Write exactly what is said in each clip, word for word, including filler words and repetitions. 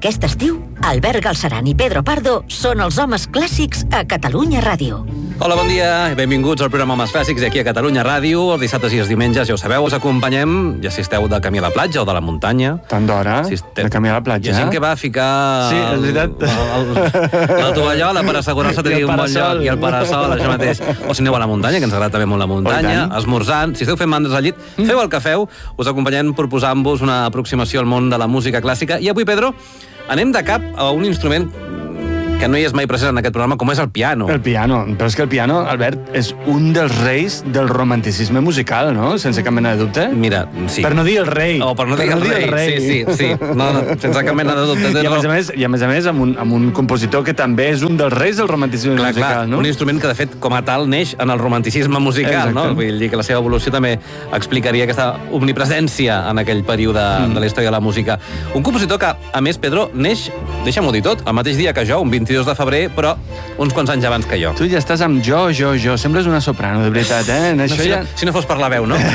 Aquest estiu, Albert Galceran i Pedro Pardo són els homes clàssics a Catalunya Ràdio. Hola, bon dia i benvinguts al programa Homes Clàssics aquí a Catalunya Ràdio. Els dissabtes i els diumenges, ja ho sabeu, us acompanyem, ja si esteu de camí a la platja o de la muntanya. Tant d'hora, si de camí a la platja. Hi ha gent que va a ficar sí, és veritat. El, el, la tovallola per assegurar-se de tenir un bon lloc i el parasol, això mateix. O si aneu a la muntanya, que ens agrada també molt la muntanya, esmorzant, si esteu fent mandres al llit, mm. feu el que feu, us acompanyem proposant-vos una aproximació al món de la música clàssica. I avui, Pedro, anem de cap a un instrument que no hi és mai present en aquest programa, com és el piano. El piano, però és que el piano, Albert, és un dels reis del romanticisme musical, no? Sense cap mena de dubte. Mira, sí. Per no dir el rei. O per no dir, per el, no dir rei. el rei. Sí, sí, sí. No, no, sense cap mena de dubte. I a més a més, i a més, a més amb, un, amb un compositor que també és un dels reis del romanticisme clar, musical, clar, no? Un instrument que, de fet, com a tal, neix en el romanticisme musical, exacte. No? Vull dir que la seva evolució també explicaria aquesta omnipresència en aquell període mm. de la història de la música. Un compositor que, a més, Pedro, neix, deixa'm-ho dir tot, el mateix dia que jo, un vint-i-dos de febrer, però uns quants anys abans que jo. Tu ja estàs amb jo, jo, jo. Sembles una soprano, de veritat, eh? En això no, si, ja... no, si no fos per la veu, no?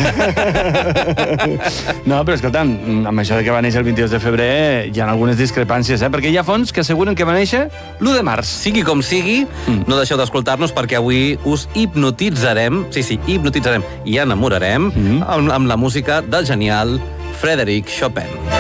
No, però escolta'm, amb això de que va néixer el vint-i-dos de febrer hi ha algunes discrepàncies, eh? Perquè hi ha fonts que asseguren que va néixer l'u de març. Sigui com sigui, mm. no deixeu d'escoltar-nos perquè avui us hipnotitzarem, sí, sí, hipnotitzarem i enamorarem mm. amb, amb la música del genial Frédéric Chopin.